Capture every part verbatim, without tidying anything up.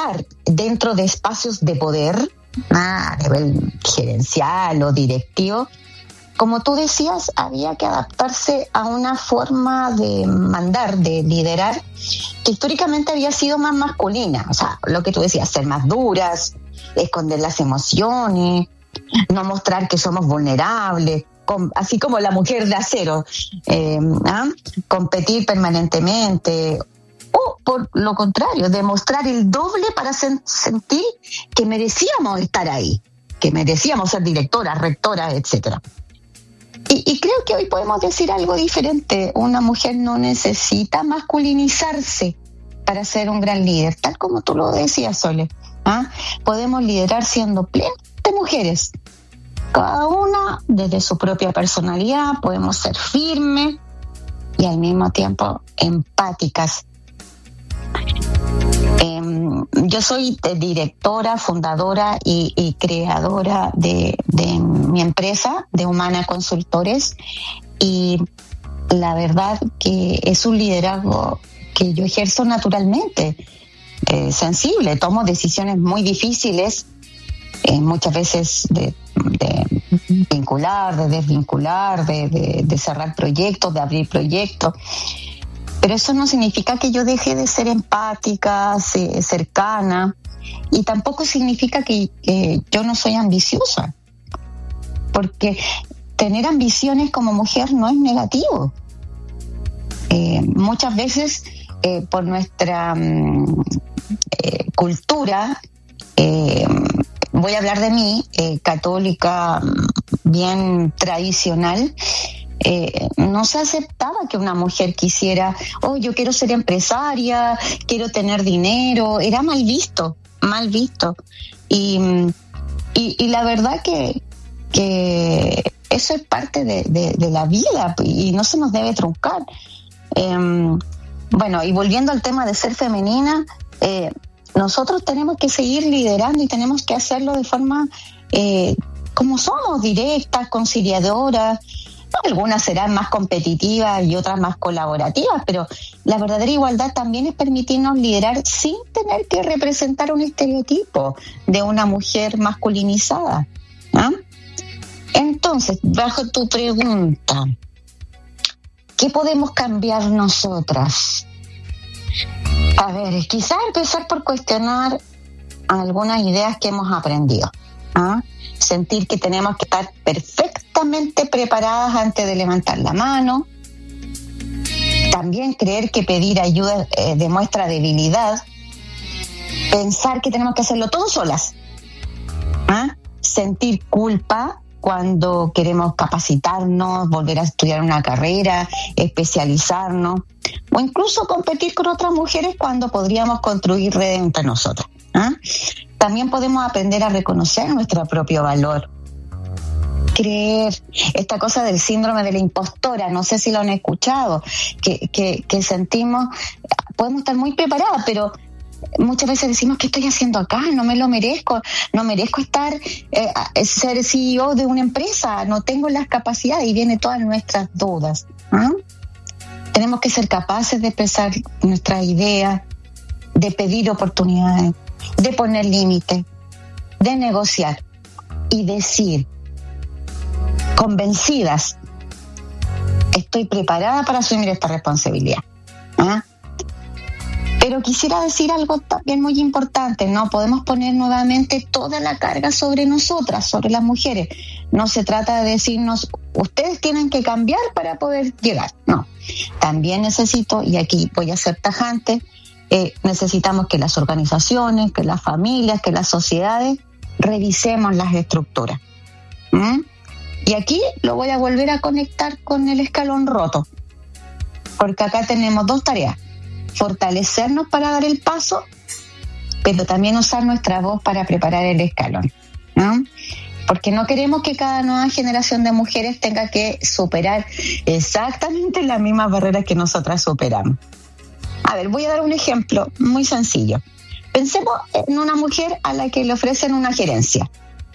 estar dentro de espacios de poder, a nivel gerencial o directivo, como tú decías, había que adaptarse a una forma de mandar, de liderar, que históricamente había sido más masculina. O sea, lo que tú decías, ser más duras, esconder las emociones, no mostrar que somos vulnerables, con, así como la mujer de acero, eh, ¿ah? competir permanentemente, o por lo contrario, demostrar el doble para sen- sentir que merecíamos estar ahí, que merecíamos ser directoras, rectoras, etcétera. Y, y creo que hoy podemos decir algo diferente. Una mujer no necesita masculinizarse para ser un gran líder, tal como tú lo decías, Sole. ¿Ah? Podemos liderar siendo plenamente mujeres. Cada una desde su propia personalidad, podemos ser firmes y al mismo tiempo empáticas. Eh, yo soy directora, fundadora y, y creadora de, de mi empresa, de Humana Consultores, y la verdad que es un liderazgo que yo ejerzo naturalmente, eh, sensible, tomo decisiones muy difíciles, eh, muchas veces de, de vincular, de desvincular, de, de, de cerrar proyectos, de abrir proyectos. Pero eso no significa que yo deje de ser empática, cercana, y tampoco significa que, que yo no soy ambiciosa, porque tener ambiciones como mujer no es negativo. Eh, muchas veces eh, por nuestra um, eh, cultura, eh, voy a hablar de mí, eh, católica, bien tradicional, Eh, no se aceptaba que una mujer quisiera, oh, yo quiero ser empresaria, quiero tener dinero. Era mal visto, mal visto. Y, y, y la verdad que, que eso es parte de, de, de la vida y no se nos debe truncar. Eh, bueno, y volviendo al tema de ser femenina, eh, nosotros tenemos que seguir liderando y tenemos que hacerlo de forma eh, como somos, directas, conciliadoras. Algunas serán más competitivas y otras más colaborativas, pero la verdadera igualdad también es permitirnos liderar sin tener que representar un estereotipo de una mujer masculinizada. ¿Ah? Entonces, bajo tu pregunta, ¿qué podemos cambiar nosotras? A ver, quizás empezar por cuestionar algunas ideas que hemos aprendido. ¿Ah? Sentir que tenemos que estar perfectamente preparadas antes de levantar la mano. También creer que pedir ayuda eh, demuestra debilidad. Pensar que tenemos que hacerlo todo solas. ¿Ah? Sentir culpa cuando queremos capacitarnos, volver a estudiar una carrera, especializarnos, o incluso competir con otras mujeres cuando podríamos construir redes entre nosotras. ¿Ah? También podemos aprender a reconocer nuestro propio valor. Creer, esta cosa del síndrome de la impostora, no sé si lo han escuchado, que, que, que sentimos, podemos estar muy preparadas, pero muchas veces decimos, ¿qué estoy haciendo acá? No me lo merezco, no merezco estar, eh, ser C E O de una empresa, no tengo las capacidades, y vienen todas nuestras dudas. ¿Ah? Tenemos que ser capaces de expresar nuestras ideas, de pedir oportunidades, de poner límites, de negociar y decir, convencidas, estoy preparada para asumir esta responsabilidad. ¿Ah? Pero quisiera decir algo también muy importante, no podemos poner nuevamente toda la carga sobre nosotras, sobre las mujeres. No se trata de decirnos, ustedes tienen que cambiar para poder llegar. No, también necesito, y aquí voy a ser tajante, Eh, necesitamos que las organizaciones, que las familias, que las sociedades revisemos las estructuras. ¿Mm? Y aquí lo voy a volver a conectar con el escalón roto, porque acá tenemos dos tareas: fortalecernos para dar el paso, pero también usar nuestra voz para preparar el escalón. ¿No? Porque no queremos que cada nueva generación de mujeres tenga que superar exactamente las mismas barreras que nosotras superamos. A ver, voy a dar un ejemplo muy sencillo. Pensemos en una mujer a la que le ofrecen una gerencia.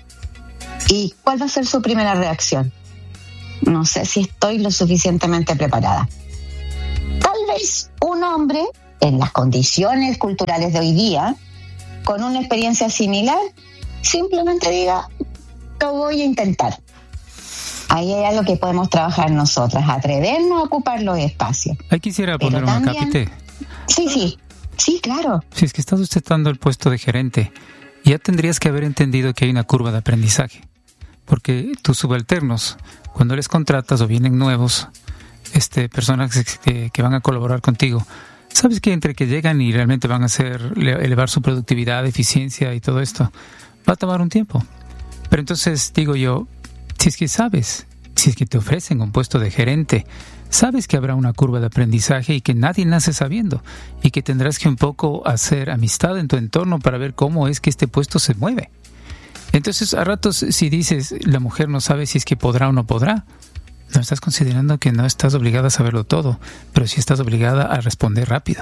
¿Y cuál va a ser su primera reacción? No sé si estoy lo suficientemente preparada. Tal vez un hombre, en las condiciones culturales de hoy día, con una experiencia similar, simplemente diga, lo voy a intentar. Ahí hay algo que podemos trabajar nosotras, atrevernos a ocupar los espacios. Ahí quisiera poner un acápite. Sí, sí, sí, claro. Si es que estás usted dando el puesto de gerente, ya tendrías que haber entendido que hay una curva de aprendizaje. Porque tus subalternos, cuando les contratas o vienen nuevos, este, personas que, que van a colaborar contigo, sabes que entre que llegan y realmente van a hacer elevar su productividad, eficiencia y todo esto, va a tomar un tiempo. Pero entonces digo yo, si es que sabes, si es que te ofrecen un puesto de gerente, sabes que habrá una curva de aprendizaje y que nadie nace sabiendo y que tendrás que un poco hacer amistad en tu entorno para ver cómo es que este puesto se mueve. Entonces, a ratos, si dices, la mujer no sabe si es que podrá o no podrá, no estás considerando que no estás obligada a saberlo todo, pero sí estás obligada a responder rápido.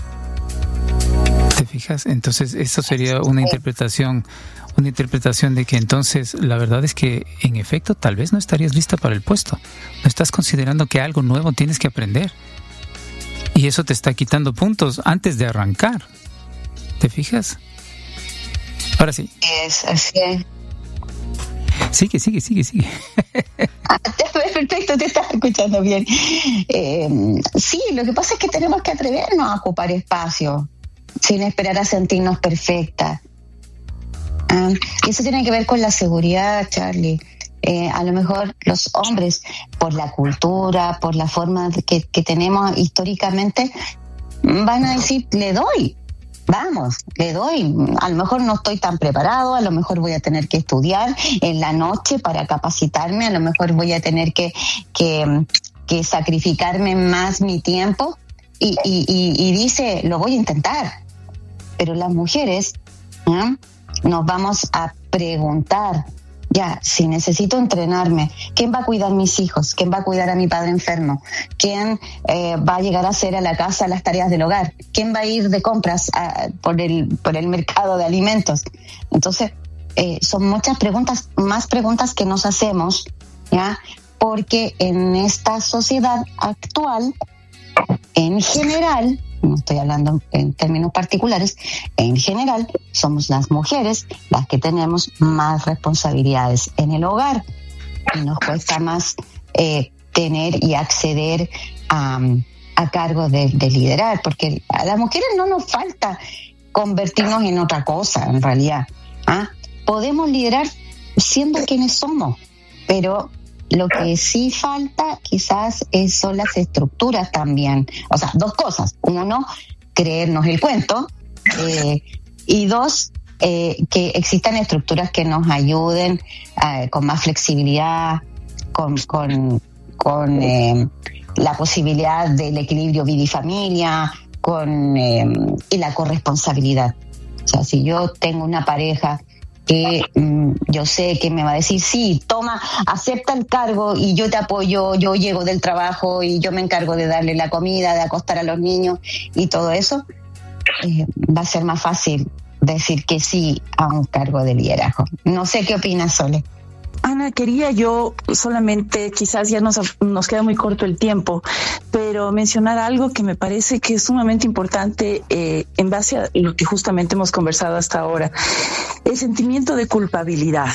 ¿Te fijas? Entonces, eso sería una interpretación, una interpretación de que entonces la verdad es que, en efecto, tal vez no estarías lista para el puesto. No estás considerando que algo nuevo tienes que aprender. Y eso te está quitando puntos antes de arrancar. ¿Te fijas? Ahora sí. Es así. Sigue, sigue, sigue, sigue. Ah, perfecto, te estás escuchando bien. Eh, sí, lo que pasa es que tenemos que atrevernos a ocupar espacio sin esperar a sentirnos perfectas. Ah, y eso tiene que ver con la seguridad, Charlie. Eh, a lo mejor los hombres, por la cultura, por la forma que, que tenemos históricamente, van a decir, le doy. Vamos, le doy. A lo mejor no estoy tan preparado, a lo mejor voy a tener que estudiar en la noche para capacitarme, a lo mejor voy a tener que, que, que sacrificarme más mi tiempo y, y, y, y dice, lo voy a intentar. Pero las mujeres, ¿no?, nos vamos a preguntar, ya, si necesito entrenarme, ¿quién va a cuidar a mis hijos? ¿Quién va a cuidar a mi padre enfermo? ¿Quién eh, va a llegar a hacer a la casa las tareas del hogar? ¿Quién va a ir de compras a, por el por el mercado de alimentos? Entonces, eh, son muchas preguntas, más preguntas que nos hacemos, ¿ya? Porque en esta sociedad actual, en general, no estoy hablando en términos particulares, en general somos las mujeres las que tenemos más responsabilidades en el hogar y nos cuesta más eh, tener y acceder a, a cargo de, de liderar, porque a las mujeres no nos falta convertirnos en otra cosa en realidad. ¿Ah? Podemos liderar siendo quienes somos, pero lo que sí falta quizás es, son las estructuras también. O sea, dos cosas. Uno, creernos el cuento. Eh, y dos, eh, que existan estructuras que nos ayuden eh, con más flexibilidad, con, con, con eh, la posibilidad del equilibrio vida y familia, con, eh, y la corresponsabilidad. O sea, si yo tengo una pareja que mm, yo sé que me va a decir, sí, toma, acepta el cargo y yo te apoyo, yo llego del trabajo y yo me encargo de darle la comida, de acostar a los niños y todo eso, eh, va a ser más fácil decir que sí a un cargo de liderazgo. No sé qué opinas, Sole. Ana, quería yo solamente, quizás ya nos, nos queda muy corto el tiempo, pero mencionar algo que me parece que es sumamente importante eh, en base a lo que justamente hemos conversado hasta ahora, el sentimiento de culpabilidad.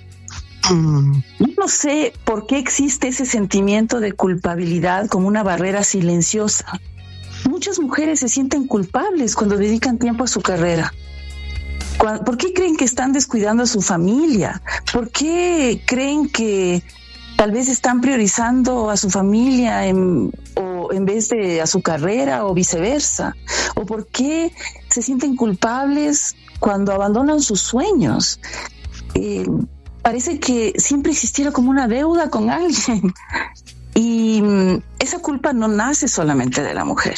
Mm. Yo no sé por qué existe ese sentimiento de culpabilidad como una barrera silenciosa. Muchas mujeres se sienten culpables cuando dedican tiempo a su carrera. ¿Por qué creen que están descuidando a su familia? ¿Por qué creen que tal vez están priorizando a su familia en, o en vez de a su carrera o viceversa? ¿O por qué se sienten culpables cuando abandonan sus sueños? Eh, parece que siempre existiera como una deuda con alguien. Y esa culpa no nace solamente de la mujer.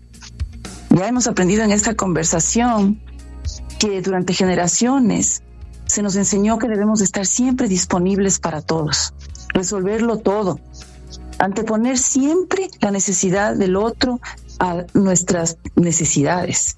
Ya hemos aprendido en esta conversación que durante generaciones se nos enseñó que debemos estar siempre disponibles para todos, resolverlo todo, anteponer siempre la necesidad del otro a nuestras necesidades.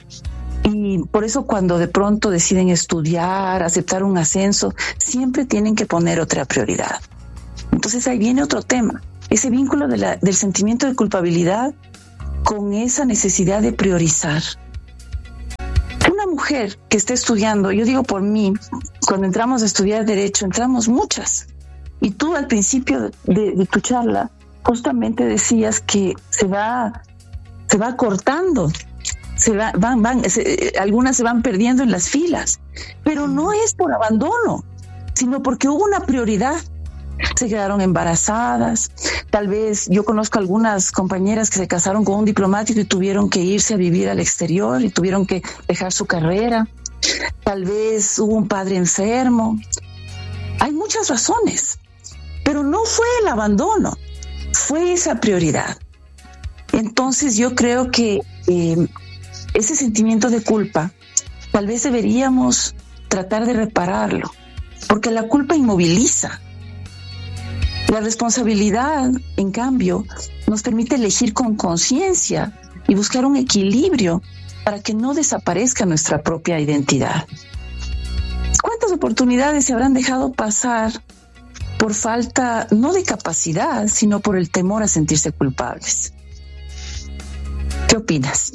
Y por eso cuando de pronto deciden estudiar, aceptar un ascenso, siempre tienen que poner otra prioridad. Entonces ahí viene otro tema, ese vínculo de la, del sentimiento de culpabilidad con esa necesidad de priorizar. Una una mujer que esté estudiando, yo digo por mí, cuando entramos a estudiar Derecho, entramos muchas. Y tú al principio de, de tu charla justamente decías que se va, se va cortando, se va, van, van, se, algunas se van perdiendo en las filas, pero no es por abandono, sino porque hubo una prioridad. Se quedaron embarazadas, tal vez yo conozco algunas compañeras que se casaron con un diplomático y tuvieron que irse a vivir al exterior y tuvieron que dejar su carrera, tal vez hubo un padre enfermo. Hay muchas razones, pero no fue el abandono, fue esa prioridad. Entonces yo creo que eh, ese sentimiento de culpa tal vez deberíamos tratar de repararlo, porque la culpa inmoviliza. La responsabilidad, en cambio, nos permite elegir con conciencia y buscar un equilibrio para que no desaparezca nuestra propia identidad. ¿Cuántas oportunidades se habrán dejado pasar por falta, no de capacidad, sino por el temor a sentirse culpables? ¿Qué opinas?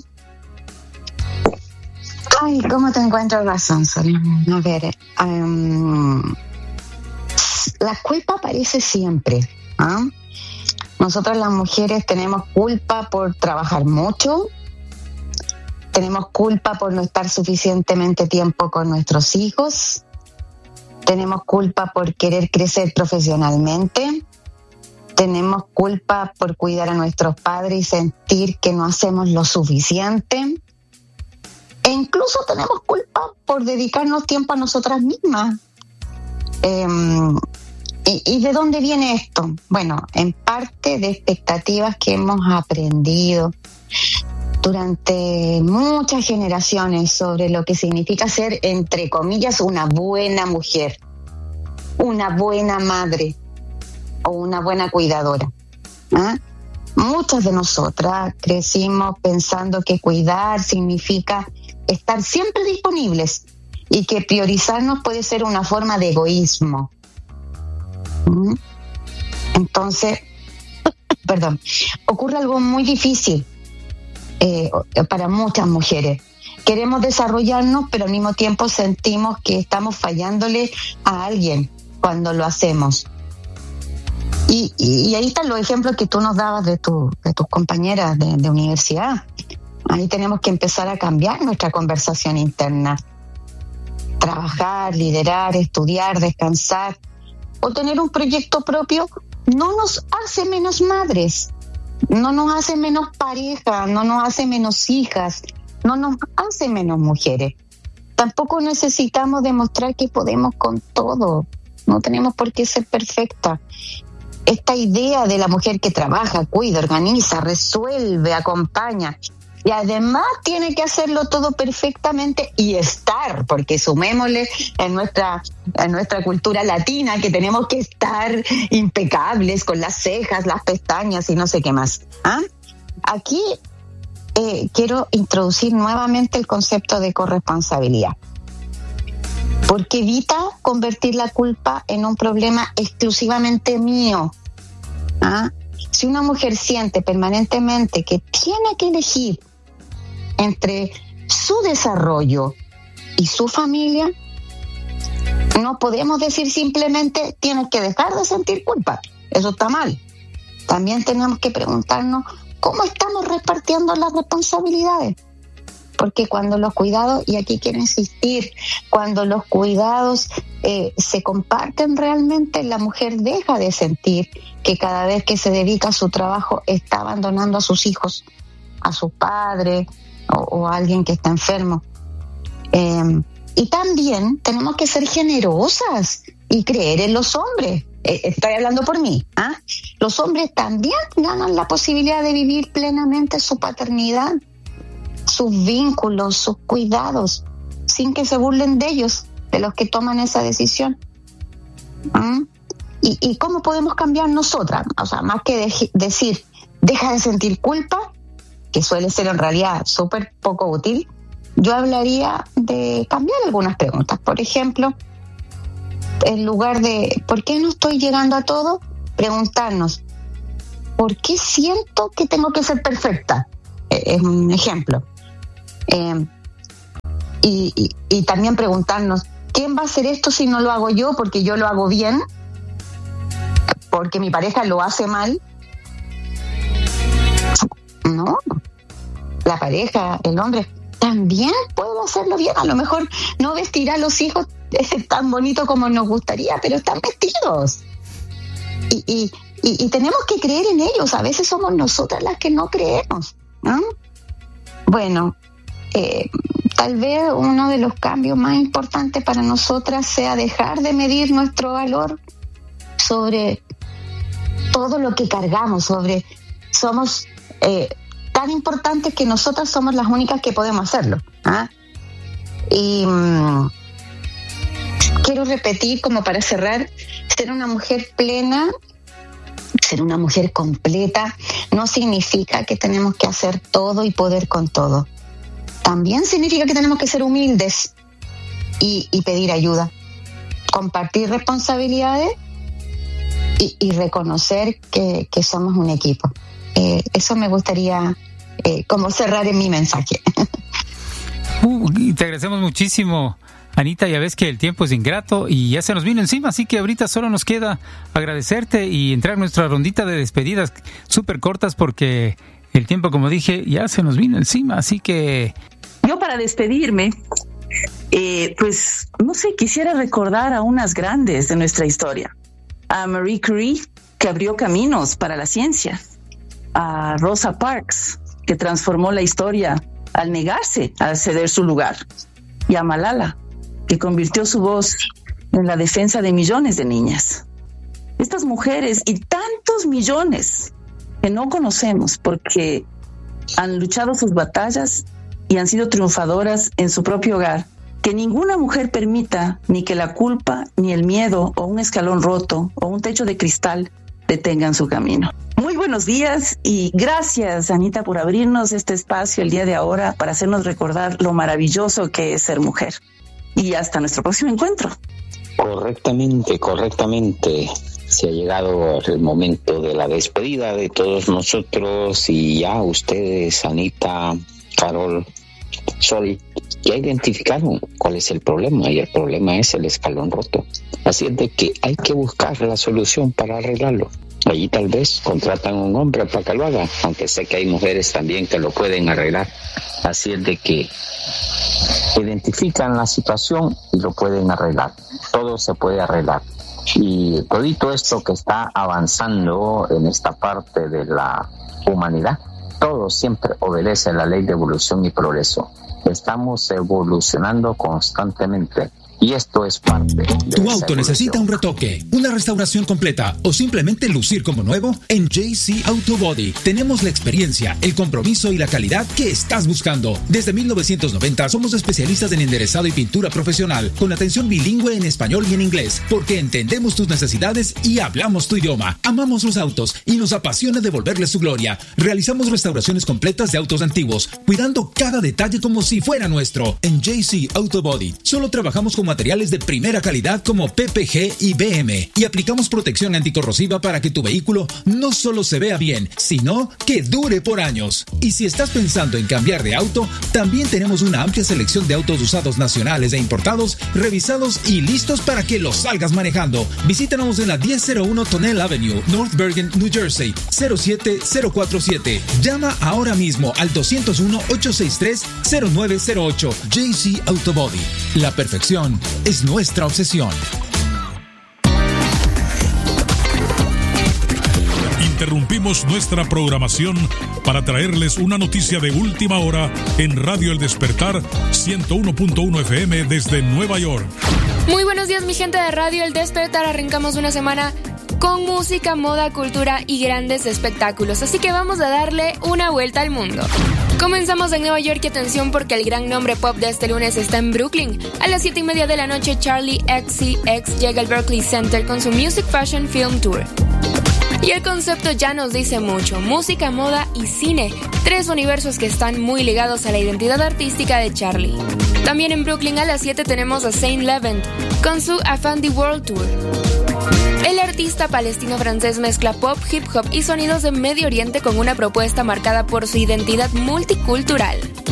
Ay, ¿cómo te encuentro razón, Sol? A ver, um, la culpa aparece siempre. ¿eh? Nosotros las mujeres tenemos culpa por trabajar mucho, tenemos culpa por no estar suficientemente tiempo con nuestros hijos, tenemos culpa por querer crecer profesionalmente, tenemos culpa por cuidar a nuestros padres y sentir que no hacemos lo suficiente, e incluso tenemos culpa por dedicarnos tiempo a nosotras mismas. Eh, y, ¿Y de dónde viene esto? Bueno, en parte de expectativas que hemos aprendido durante muchas generaciones sobre lo que significa ser, entre comillas, una buena mujer, una buena madre o una buena cuidadora. ¿eh? Muchas de nosotras crecimos pensando que cuidar significa estar siempre disponibles y que priorizarnos puede ser una forma de egoísmo. ¿Mm? Entonces, perdón, ocurre algo muy difícil eh, para muchas mujeres. Queremos desarrollarnos, pero al mismo tiempo sentimos que estamos fallándole a alguien cuando lo hacemos. Y, y, y ahí están los ejemplos que tú nos dabas de, tu, de tus compañeras de, de universidad. Ahí tenemos que empezar a cambiar nuestra conversación interna. Trabajar, liderar, estudiar, descansar o tener un proyecto propio no nos hace menos madres, no nos hace menos pareja, no nos hace menos hijas, no nos hace menos mujeres. Tampoco necesitamos demostrar que podemos con todo, no tenemos por qué ser perfectas. Esta idea de la mujer que trabaja, cuida, organiza, resuelve, acompaña y además tiene que hacerlo todo perfectamente y estar, porque sumémosle en nuestra, en nuestra cultura latina que tenemos que estar impecables con las cejas, las pestañas y no sé qué más. ¿Ah? Aquí eh, quiero introducir nuevamente el concepto de corresponsabilidad, porque evita convertir la culpa en un problema exclusivamente mío. ¿Ah? Si una mujer siente permanentemente que tiene que elegir entre su desarrollo y su familia, no podemos decir simplemente tienes que dejar de sentir culpa. Eso está mal. También tenemos que preguntarnos cómo estamos repartiendo las responsabilidades. Porque cuando los cuidados, y aquí quiero insistir, cuando los cuidados eh, se comparten realmente, la mujer deja de sentir que cada vez que se dedica a su trabajo está abandonando a sus hijos, a su padre o, o a alguien que está enfermo. Eh, y también tenemos que ser generosas y creer en los hombres. Eh, estoy hablando por mí. ¿ah? Los hombres también ganan la posibilidad de vivir plenamente su paternidad, sus vínculos, sus cuidados, sin que se burlen de ellos, de los que toman esa decisión. ¿Mm? ¿Y, ¿Y cómo podemos cambiar nosotras? O sea, más que de- decir, deja de sentir culpa, que suele ser en realidad súper poco útil, yo hablaría de cambiar algunas preguntas. Por ejemplo, en lugar de ¿por qué no estoy llegando a todo?, preguntarnos ¿por qué siento que tengo que ser perfecta? Es un ejemplo. Eh, y, y, y también preguntarnos, ¿quién va a hacer esto si no lo hago yo? Porque yo lo hago bien, porque mi pareja lo hace mal. No, la pareja, el hombre, también puede hacerlo bien. A lo mejor no vestirá a los hijos tan bonito como nos gustaría, pero están vestidos. Y, y, y, y tenemos que creer en ellos. A veces somos nosotras las que no creemos, ¿no? Bueno, eh, tal vez uno de los cambios más importantes para nosotras sea dejar de medir nuestro valor sobre todo lo que cargamos, sobre somos eh, tan importantes que nosotras somos las únicas que podemos hacerlo. ¿Ah? Y mmm, quiero repetir, como para cerrar, ser una mujer plena, ser una mujer completa, no significa que tenemos que hacer todo y poder con todo. También significa que tenemos que ser humildes y, y pedir ayuda, compartir responsabilidades y, y reconocer que, que somos un equipo. Eh, eso me gustaría eh, como cerrar en mi mensaje. Uh, te agradecemos muchísimo, Anita. Ya ves que el tiempo es ingrato y ya se nos vino encima, así que ahorita solo nos queda agradecerte y entrar en nuestra rondita de despedidas súper cortas, porque el tiempo, como dije, ya se nos vino encima, así que... Yo, para despedirme, eh, pues, no sé, quisiera recordar a unas grandes de nuestra historia. A Marie Curie, que abrió caminos para la ciencia. A Rosa Parks, que transformó la historia al negarse a ceder su lugar. Y a Malala, que convirtió su voz en la defensa de millones de niñas. Estas mujeres y tantos millones que no conocemos porque han luchado sus batallas y han sido triunfadoras en su propio hogar. Que ninguna mujer permita ni que la culpa, ni el miedo, o un escalón roto, o un techo de cristal detengan su camino. Muy buenos días y gracias, Anita, por abrirnos este espacio el día de ahora para hacernos recordar lo maravilloso que es ser mujer. Y hasta nuestro próximo encuentro. Correctamente, correctamente. Se ha llegado el momento de la despedida de todos nosotros y ya ustedes, Anita, Carol, Sol, ya identificaron cuál es el problema, y el problema es el escalón roto. Así es de que hay que buscar la solución para arreglarlo. Allí tal vez contratan a un hombre para que lo haga, aunque sé que hay mujeres también que lo pueden arreglar. Así es de que identifican la situación y lo pueden arreglar. Todo se puede arreglar. Y todito esto que está avanzando en esta parte de la humanidad, todo siempre obedece la ley de evolución y progreso. Estamos evolucionando constantemente. Y esto es parte de ¿Tu auto necesita un retoque, una restauración completa o simplemente lucir como nuevo? En J C Auto Body tenemos la experiencia, el compromiso y la calidad que estás buscando. Desde mil novecientos noventa somos especialistas en enderezado y pintura profesional, con atención bilingüe en español y en inglés, porque entendemos tus necesidades y hablamos tu idioma. Amamos los autos y nos apasiona devolverles su gloria. Realizamos restauraciones completas de autos antiguos, cuidando cada detalle como si fuera nuestro. En J C Auto Body solo trabajamos con materiales de primera calidad como P P G y B M y aplicamos protección anticorrosiva para que tu vehículo no solo se vea bien, sino que dure por años. Y si estás pensando en cambiar de auto, también tenemos una amplia selección de autos usados nacionales e importados, revisados y listos para que los salgas manejando. Visítanos en la diez cero uno Tonnelle Avenue, North Bergen, New Jersey, cero siete cero cuatro siete. Llama ahora mismo al dos cero uno, ocho seis tres, cero nueve cero ocho. J C Auto Body. La perfección es nuestra obsesión. Interrumpimos nuestra programación para traerles una noticia de última hora en Radio El Despertar ciento uno punto uno F M desde Nueva York. Muy buenos días, mi gente de Radio El Despertar. Arrancamos una semana con música, moda, cultura y grandes espectáculos, así que vamos a darle una vuelta al mundo. Comenzamos en Nueva York y atención porque el gran nombre pop de este lunes está en Brooklyn. A las siete y media de la noche, Charlie X C X llega al Berkeley Center con su Music Fashion Film Tour. Y el concepto ya nos dice mucho: música, moda y cine, tres universos que están muy ligados a la identidad artística de Charlie. También en Brooklyn a las siete tenemos a Saint Levent con su Afandi World Tour. El artista palestino-francés mezcla pop, hip hop y sonidos de Medio Oriente con una propuesta marcada por su identidad multicultural.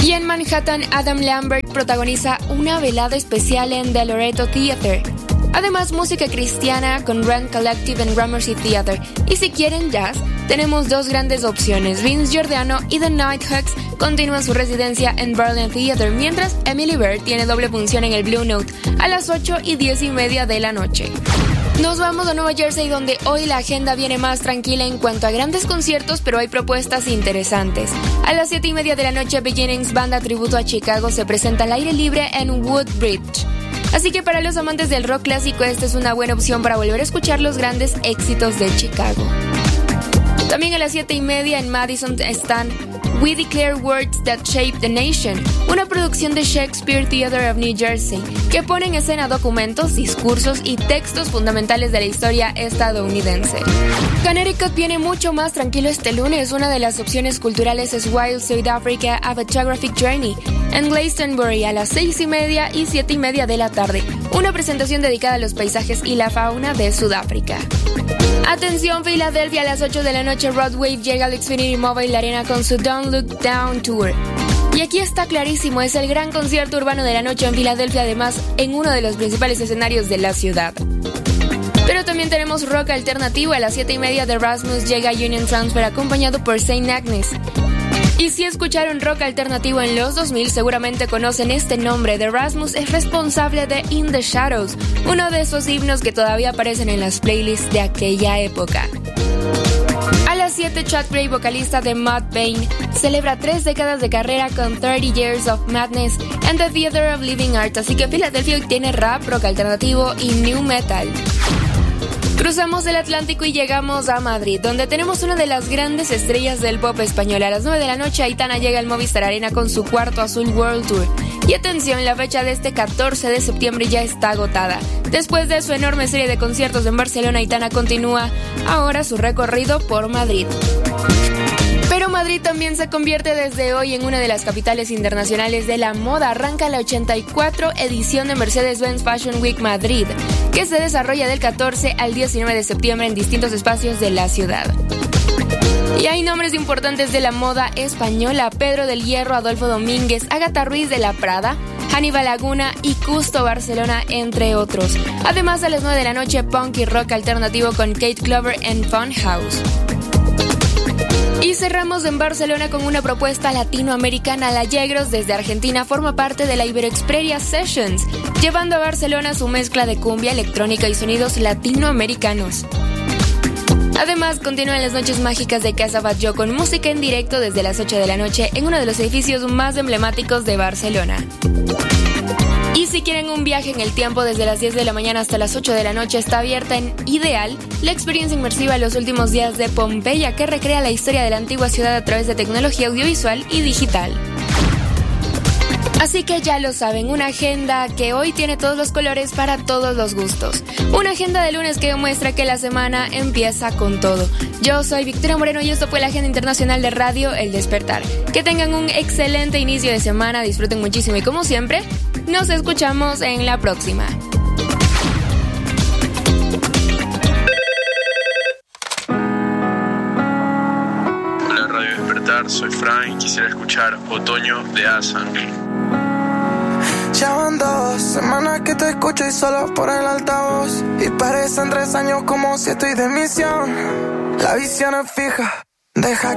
Y en Manhattan, Adam Lambert protagoniza una velada especial en The Loretto Theater. Además, música cristiana con Rand Collective en Gramercy Theater. Y si quieren jazz, tenemos dos grandes opciones. Vince Giordano y The Nighthawks continúan su residencia en Berlin Theater, mientras Emily Bird tiene doble función en el Blue Note a las ocho y diez y media de la noche. Nos vamos a Nueva Jersey, donde hoy la agenda viene más tranquila en cuanto a grandes conciertos, pero hay propuestas interesantes. A las siete y media de la noche, Beginnings, banda tributo a Chicago, se presenta al aire libre en Woodbridge. Así que para los amantes del rock clásico, esta es una buena opción para volver a escuchar los grandes éxitos de Chicago. También a las siete y media en Madison están We Declare Words That Shape the Nation, una producción de Shakespeare Theatre of New Jersey, que pone en escena documentos, discursos y textos fundamentales de la historia estadounidense. Connecticut viene mucho más tranquilo este lunes. Una de las opciones culturales es Wild South Africa, A Photographic Journey, en Glastonbury a las seis y media y siete y media de la tarde, una presentación dedicada a los paisajes y la fauna de Sudáfrica. Atención, Filadelfia, a las ocho de la noche, Rod Wave llega al Xfinity Mobile Arena con su Don't Look Down Tour. Y aquí está clarísimo, es el gran concierto urbano de la noche en Filadelfia, además en uno de los principales escenarios de la ciudad. Pero también tenemos rock alternativo. A las siete y media de Rasmus llega Union Transfer acompañado por Saint Agnes. Y si escucharon rock alternativo en los dos mil, seguramente conocen este nombre. The Rasmus es responsable de In the Shadows, uno de esos himnos que todavía aparecen en las playlists de aquella época. A las siete, Chad Gray, vocalista de Mudvayne, celebra tres décadas de carrera con thirty Years of Madness and the Theater of Living Art, así que Filadelfia tiene rap, rock alternativo y new metal. Cruzamos el Atlántico y llegamos a Madrid, donde tenemos una de las grandes estrellas del pop español. A las nueve de la noche, Aitana llega al Movistar Arena con su cuarto Azul World Tour. Y atención, la fecha de este catorce de septiembre ya está agotada. Después de su enorme serie de conciertos en Barcelona, Aitana continúa ahora su recorrido por Madrid. Pero Madrid también se convierte desde hoy en una de las capitales internacionales de la moda. Arranca la ochenta y cuatro edición de Mercedes-Benz Fashion Week Madrid, que se desarrolla del catorce al diecinueve de septiembre en distintos espacios de la ciudad. Y hay nombres importantes de la moda española: Pedro del Hierro, Adolfo Domínguez, Ágata Ruiz de la Prada, Hannibal Laguna y Custo Barcelona, entre otros. Además, a las nueve de la noche, punk y rock alternativo con Kate Clover en Funhouse. Y cerramos en Barcelona con una propuesta latinoamericana. La Yegros desde Argentina forma parte de la Iberoexperia Sessions, llevando a Barcelona su mezcla de cumbia, electrónica y sonidos latinoamericanos. Además, continúan las noches mágicas de Casa Batlló con música en directo desde las ocho de la noche en uno de los edificios más emblemáticos de Barcelona. Y si quieren un viaje en el tiempo, desde las diez de la mañana hasta las ocho de la noche está abierta en Ideal la experiencia inmersiva Los Últimos Días de Pompeya, que recrea la historia de la antigua ciudad a través de tecnología audiovisual y digital. Así que ya lo saben, una agenda que hoy tiene todos los colores para todos los gustos. Una agenda de lunes que demuestra que la semana empieza con todo. Yo soy Victoria Moreno y esto fue la Agenda Internacional de Radio El Despertar. Que tengan un excelente inicio de semana, disfruten muchísimo y como siempre, nos escuchamos en la próxima. Hola Radio Despertar, soy Fran y quisiera escuchar Otoño de Asan. Ya van dos semanas que te escucho y solo por el altavoz. Y parecen tres años como si estoy de misión. La visión es fija, deja